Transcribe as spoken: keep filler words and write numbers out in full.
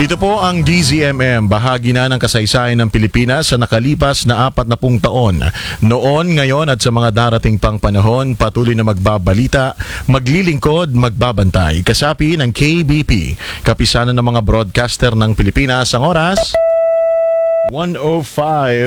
Ito po ang D Z M M, bahagi na ng kasaysayan ng Pilipinas sa nakalipas na apat na pung taon. Noon, ngayon at sa mga darating pang panahon, patuloy na magbabalita, maglilingkod, magbabantay. Kasapi ng K B P, kapisanan ng mga broadcaster ng Pilipinas. Ang oras, one oh five.